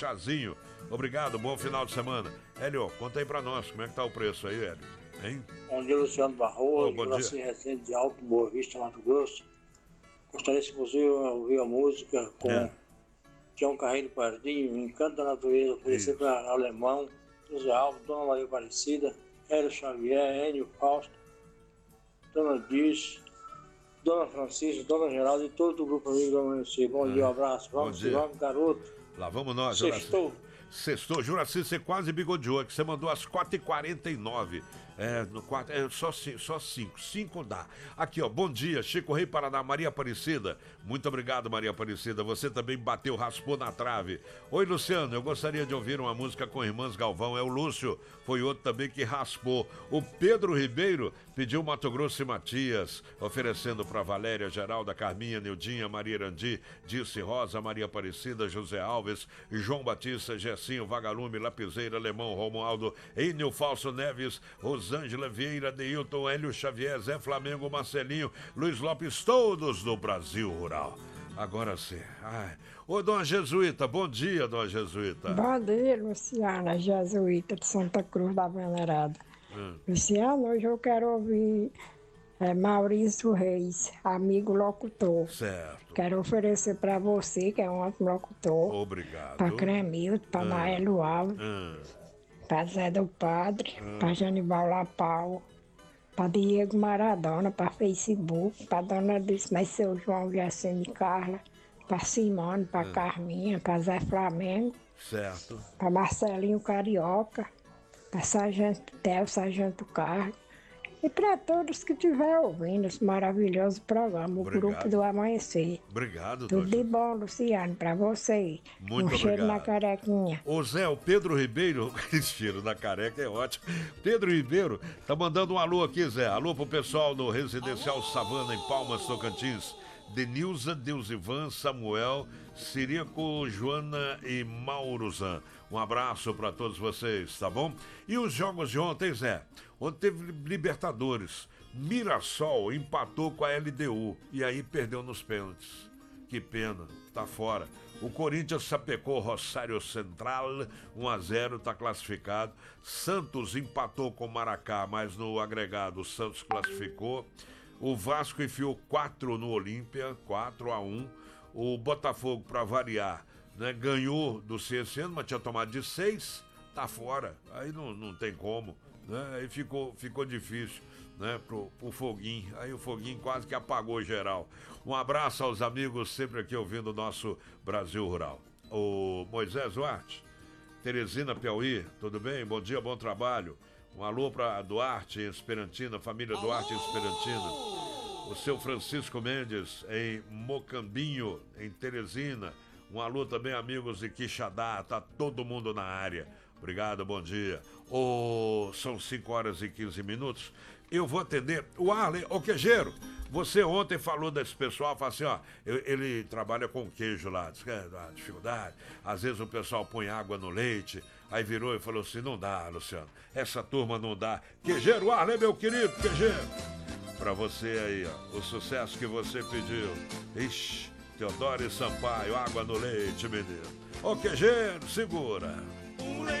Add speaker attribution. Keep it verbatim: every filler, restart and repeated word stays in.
Speaker 1: chazinho. Obrigado, bom final de semana. Hélio, conta aí pra nós, como é que tá o preço aí, Hélio? Hein?
Speaker 2: Bom dia, Luciano Barroso,
Speaker 1: oh, bom
Speaker 2: Juraci Resende de Alto Boa Vista, Mato Grosso. Gostaria, se possível, de ouvir a música com é. Tião Carreiro Pardinho, Encanto da Natureza, oferecer para Alemão, José Alves, Dona Maria Aparecida, Hélio Xavier, Enio Fausto, Dona Diz, Dona Francisca, Dona Geraldo e todo o grupo amigo do Amanhecer. Bom é. dia, um abraço. Vamos, dia. vamos, garoto.
Speaker 1: Lá vamos nós,
Speaker 2: Sextou.
Speaker 1: Sextou, Juraci, você quase bigodeou, que você mandou às quatro e quarenta e nove. É, no quatro, é só, só cinco, cinco dá. Aqui, ó, bom dia, Chico Rei Paraná, Maria Aparecida. Muito obrigado, Maria Aparecida. Você também bateu, raspou na trave. Oi, Luciano, eu gostaria de ouvir uma música com Irmãs Galvão. É o Lúcio, foi outro também que raspou. O Pedro Ribeiro pediu Mato Grosso e Matias, oferecendo para Valéria, Geralda, Carminha, Nildinha, Maria Irandi, Dirce Rosa, Maria Aparecida, José Alves, João Batista, Gessinho, Vagalume, Lapiseira, Alemão, Romualdo, Enio Falso Neves, Rosângela Vieira, Deilton, Hélio Xavier, Zé Flamengo, Marcelinho, Luiz Lopes, todos do Brasil Rural. Agora sim. Ai. Ô, Dona Jesuíta, bom dia, Dona Jesuíta.
Speaker 3: Bom dia, Luciana, Jesuíta de Santa Cruz da Venerada. Hum. Luciano, hoje eu quero ouvir é, Maurício Reis, amigo locutor.
Speaker 1: Certo.
Speaker 3: Quero oferecer para você, que é um outro locutor.
Speaker 1: Obrigado.
Speaker 3: Para Cremildo, para hum. Naelo Alves. Hum. Para Zé do Padre, hum. para Janival Lapau, para Diego Maradona, para Facebook, para Dona Dulce, mas seu João Jacine Carla, para Simone, para hum. Carminha, para Zé Flamengo,
Speaker 1: certo.
Speaker 3: Para Marcelinho Carioca, para Sargento Tel, Sargento Carlos, e para todos que estiverem ouvindo esse maravilhoso programa, o
Speaker 1: obrigado.
Speaker 3: Grupo do Amanhecer.
Speaker 1: Obrigado,
Speaker 3: Tudo de bom, Luciano, para você.
Speaker 1: Muito
Speaker 3: um
Speaker 1: obrigado.
Speaker 3: cheiro na carequinha.
Speaker 1: Ô Zé, o Pedro Ribeiro, esse cheiro na careca é ótimo. Pedro Ribeiro tá mandando um alô aqui, Zé. Alô pro pessoal do Residencial Savana, em Palmas, Tocantins. Denilza, Deusivan, Samuel, Sirico, Joana e Mauruzan. Um abraço para todos vocês, tá bom? E os jogos de ontem, Zé? Ontem teve Libertadores. Mirassol empatou com a L D U e aí perdeu nos pênaltis. Que pena, tá fora. O Corinthians sapecou Rosário Central, um a zero, tá classificado. Santos empatou com Maracá, mas no agregado o Santos classificou. O Vasco enfiou quatro no Olímpia, quatro a um. O Botafogo, para variar, né, ganhou do C S N, mas tinha tomado de seis, tá fora. Aí não, não tem como, né? Aí ficou, ficou difícil, né, pro, pro Foguinho. Aí o Foguinho quase que apagou geral. Um abraço aos amigos sempre aqui ouvindo o nosso Brasil Rural. O Moisés Duarte, Teresina, Piauí, tudo bem? Bom dia, bom trabalho. Um alô para Duarte, em Esperantina, família Duarte, em Esperantina. O seu Francisco Mendes, em Mocambinho, em Teresina. Um alô também, amigos de Quixadá, tá todo mundo na área. Obrigado, bom dia. Oh, são cinco horas e quinze minutos. Eu vou atender o Arley, ô queijeiro. Você ontem falou desse pessoal, falou assim, ó, ele trabalha com queijo lá, diz que é uma dificuldade. Às vezes o pessoal põe água no leite, aí virou e falou assim, não dá, Luciano, essa turma não dá. Queijeiro Arley, meu querido, queijeiro. Pra você aí, ó, o sucesso que você pediu. Ixi, Teodoro e Sampaio, água no leite, menino. Ô queijeiro, segura. Um leite.